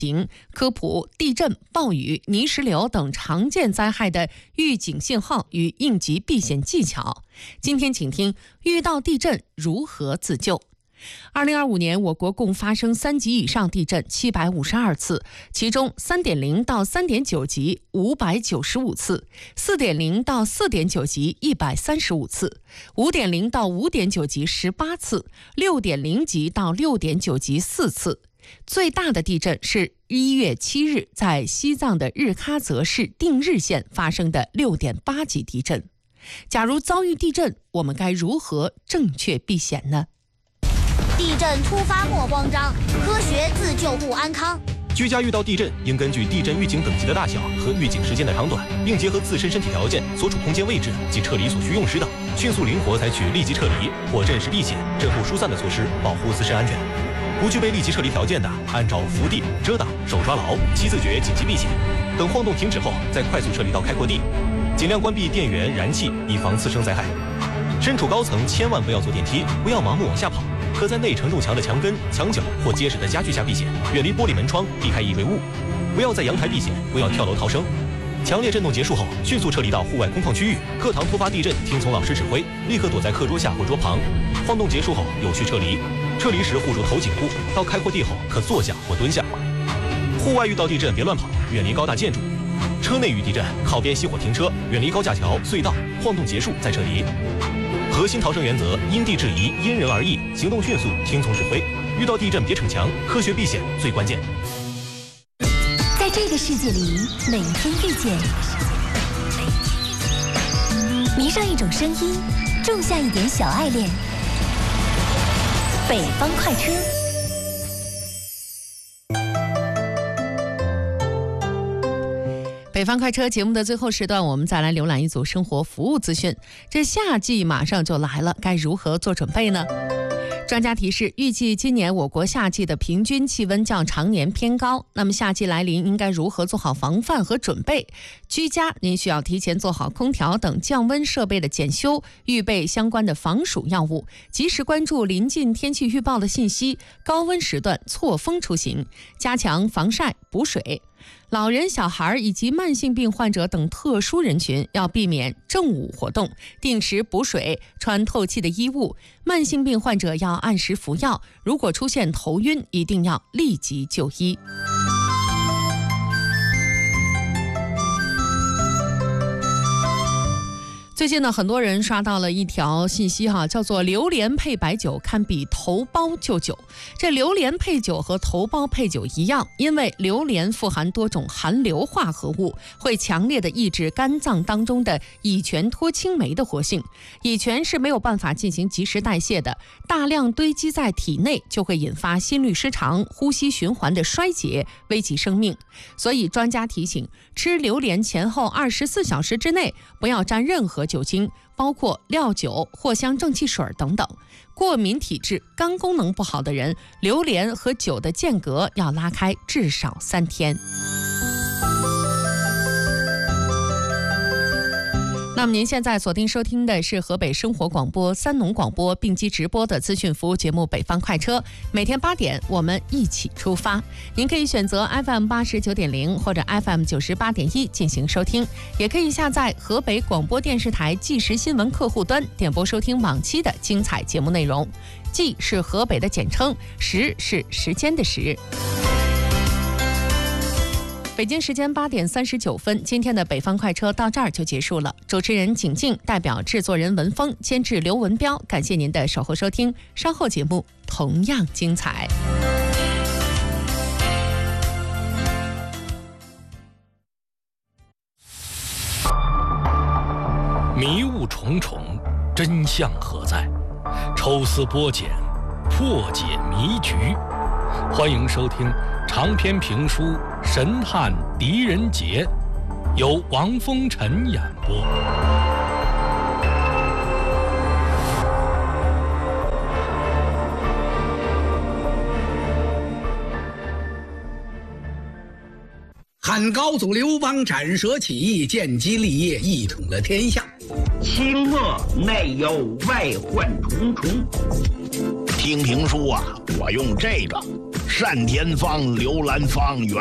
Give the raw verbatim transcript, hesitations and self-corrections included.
行科普地震、暴雨、泥石流等常见灾害的预警信号与应急避险技巧。今天请听遇到地震如何自救。二零二五年，我国共发生三级以上地震七百五十二次，其中 三点零 到 三点九 级五百九十五次， 四点零 到 四点九 级一百三十五次， 五点零 到 五点九 级十八次， 六点零 级到 六点九 级四次。最大的地震是一月七日在西藏的日喀则市定日县发生的 六点八 级地震。假如遭遇地震，我们该如何正确避险呢？ 地震突发莫慌张，科学自救护安康。 居家遇到地震，应根据地震预警等级的大小和预警时间的长短，并结合自身身体条件、所处空间位置及撤离所需用时等，迅速灵活采取立即撤离或阵时避险、震后疏散的措施，保护自身安全。不具备立即撤离条件的，按照伏地、遮挡、手抓牢、七字诀紧急避险。等晃动停止后，再快速撤离到开阔地，尽量关闭电源、燃气，以防次生灾害。身处高层，千万不要坐电梯，不要盲目往下跑。可在内承重墙的墙根、墙角或结实的家具下避险，远离玻璃门窗，避开易坠物。不要在阳台避险，不要跳楼逃生。强烈震动结束后，迅速撤离到户外空旷区域。课堂突发地震，听从老师指挥，立刻躲在课桌下或桌旁。晃动结束后，有序撤离。撤离时护住头颈部，到开阔地后可坐下或蹲下。户外遇到地震别乱跑，远离高大建筑。车内遇地震，靠边熄火停车，远离高架桥、隧道。晃动结束再撤离。核心逃生原则：因地制宜，因人而异，行动迅速，听从指挥。遇到地震别逞强，科学避险最关键。 在这个世界里，每一天遇见，迷上一种声音，种下一点小爱恋。北方快车。 北方快车节目的最后时段，我们再来浏览一组生活服务资讯。这夏季马上就来了，该如何做准备呢？专家提示，预计今年我国夏季的平均气温较常年偏高。那么夏季来临，应该如何做好防范和准备？居家您需要提前做好空调等降温设备的检修，预备相关的防暑药物，及时关注临近天气预报的信息，高温时段错峰出行，加强防晒补水。老人、小孩以及慢性病患者等特殊人群要避免正午活动，定时补水，穿透气的衣物。慢性病患者要按时服药，如果出现头晕，一定要立即就医。最近呢，很多人刷到了一条信息哈，叫做榴莲配白酒堪比头孢就酒。这榴莲配酒和头孢配酒一样，因为榴莲富含多种含硫化合物，会强烈的抑制肝脏当中的乙醛脱氢酶的活性。乙醛是没有办法进行及时代谢的，大量堆积在体内就会引发心律失常、呼吸循环的衰竭，危及生命。所以专家提醒，吃榴莲前后二十四小时之内不要沾任何酒精，包括料酒、藿香正气水等等。过敏体质、肝功能不好的人，榴莲和酒的间隔要拉开至少三天。那么您现在锁定收听的是河北生活广播、三农广播并机直播的资讯服务节目《北方快车》，每天八点我们一起出发。您可以选择 F M 八十九点零或者 F M 九十八点一进行收听，也可以下载河北广播电视台即时新闻客户端点播收听往期的精彩节目内容。即是河北的简称，时是时间的时。北京时间八点三十九分，今天的北方快车到这儿就结束了。主持人景静，代表制作人文峰，监制刘文彪，感谢您的守候收听。稍后节目同样精彩。 迷雾重重，真相何在？抽丝剥茧，破解迷局。欢迎收听长篇评书《神探狄仁杰》，由王风尘演播。 汉高祖刘邦斩蛇起义，建基立业，一统了天下。 清末内忧外患重重。 听评书啊，我用这个。 单田芳、刘兰芳、袁